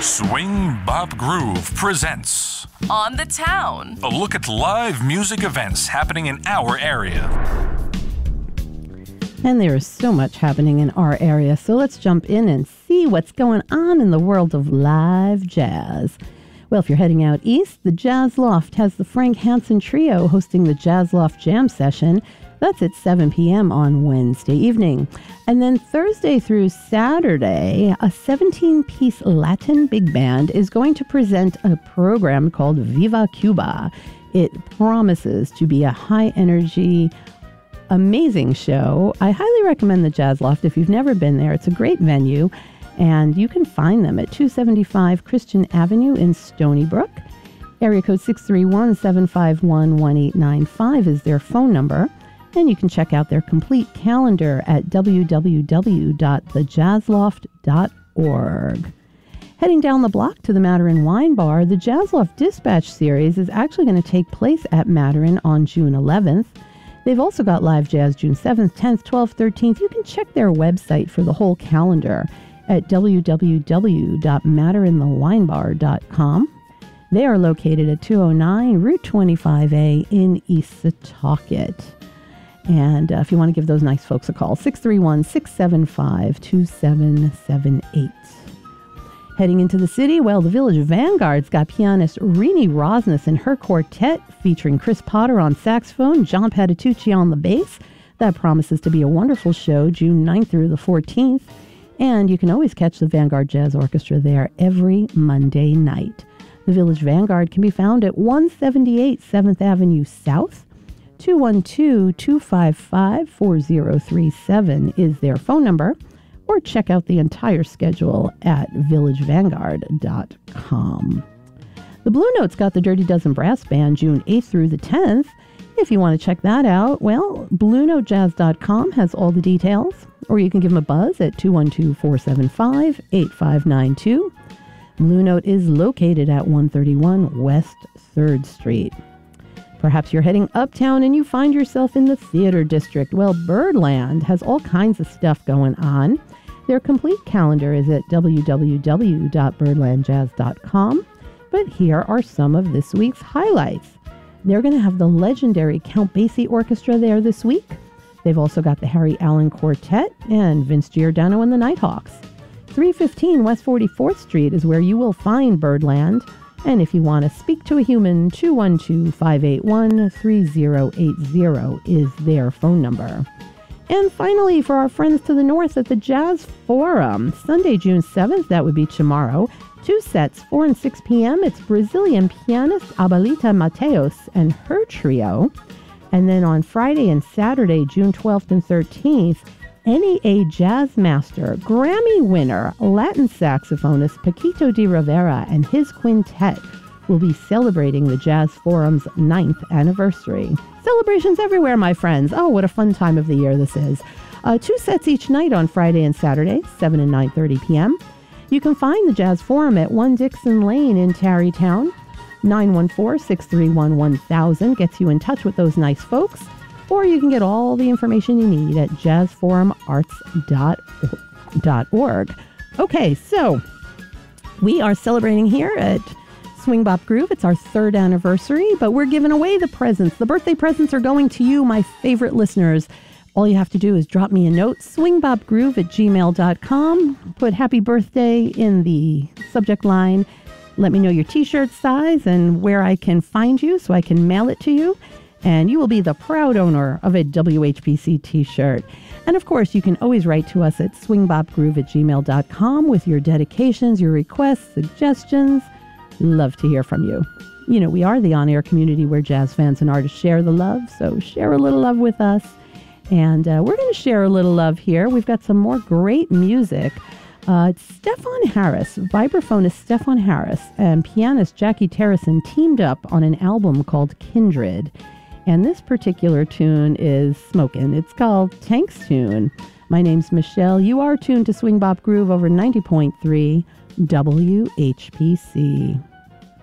Swing Bop Groove presents On the Town. a look at live music events happening in our area. And there is so much happening in our area, so let's jump in and see what's going on in the world of live jazz. Well, if you're heading out east, the Jazz Loft has the Frank Hansen Trio hosting the Jazz Loft Jam Session. That's at 7 p.m. on Wednesday evening. And then Thursday through Saturday, a 17-piece Latin big band is going to present a program called Viva Cuba. It promises to be a high-energy, amazing show. I highly recommend the Jazz Loft if you've never been there. It's a great venue, and you can find them at 275 Christian Avenue in Stony Brook. Area code 631-751-1895 is their phone number, and you can check out their complete calendar at www.thejazzloft.org. Heading down the block to the Maturin Wine Bar, the Jazz Loft Dispatch Series is actually going to take place at Maturin on June 11th. They've also got live jazz June 7th, 10th, 12th, 13th. You can check their website for the whole calendar at www.materinthewinebar.com. They are located at 209 Route 25A in East Setauket. And if you want to give those nice folks a call, 631-675-2778. Heading into the city, well, the Village Vanguard's got pianist Rini Rosnes and her quartet featuring Chris Potter on saxophone, John Patitucci on the bass. That promises to be a wonderful show June 9th through the 14th. And you can always catch the Vanguard Jazz Orchestra there every Monday night. The Village Vanguard can be found at 178 7th Avenue South. 212-255-4037 is their phone number, or check out the entire schedule at villagevanguard.com. The Blue Note's got the Dirty Dozen Brass Band June 8th through the 10th. If you want to check that out, well, BlueNoteJazz.com has all the details, or you can give them a buzz at 212-475-8592. Blue Note is located at 131 West 3rd Street. Perhaps you're heading uptown and you find yourself in the theater district. Well, Birdland has all kinds of stuff going on. Their complete calendar is at www.birdlandjazz.com. But here are some of this week's highlights. They're going to have the legendary Count Basie Orchestra there this week. They've also got the Harry Allen Quartet and Vince Giordano and the Nighthawks. 315 West 44th Street is where you will find Birdland. And if you want to speak to a human, 212-581-3080 is their phone number. And finally, for our friends to the north at the Jazz Forum, Sunday, June 7th, that would be tomorrow, 2 sets, 4 and 6 p.m. It's Brazilian pianist Abelita Mateos and her trio. And then on Friday and Saturday, June 12th and 13th, NEA Jazz Master, Grammy winner, Latin saxophonist Paquito de Rivera and his quintet will be celebrating the Jazz Forum's 9th anniversary. Celebrations everywhere, my friends. Oh, what a fun time of the year this is. 2 sets each night on Friday and Saturday, 7 and 9:30 p.m. You can find the Jazz Forum at 1 Dixon Lane in Tarrytown. 914-631-1000 gets you in touch with those nice folks. Or you can get all the information you need at jazzforumarts.org. Okay, so we are celebrating here at Swing Bop Groove. It's our 3rd anniversary, but we're giving away the presents. The birthday presents are going to you, my favorite listeners. All you have to do is drop me a note, swingbopgroove@gmail.com. Put happy birthday in the subject line. Let me know your t-shirt size and where I can find you so I can mail it to you. And you will be the proud owner of a WHPC t-shirt. And of course, you can always write to us at swingbopgroove@gmail.com with your dedications, your requests, suggestions. Love to hear from you. You know, we are the on-air community where jazz fans and artists share the love, so share a little love with us. And we're going to share a little love here. We've got some more great music. Stefan Harris, vibraphonist Stefan Harris, and pianist Jackie Terrison teamed up on an album called Kindred. And this particular tune is smokin'. It's called Tank's Tune. My name's Michelle. You are tuned to Swing Bop Groove over 90.3 WHPC.